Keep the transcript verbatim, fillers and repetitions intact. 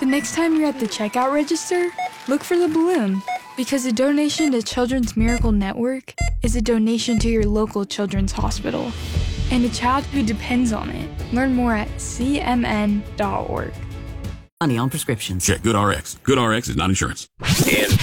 The next time you're at the checkout register, look for the balloon, because a donation to Children's Miracle Network is a donation to your local children's hospital and a child who depends on it. Learn more at c m n dot org. Money on prescriptions. Check GoodRx. GoodRx is not insurance. In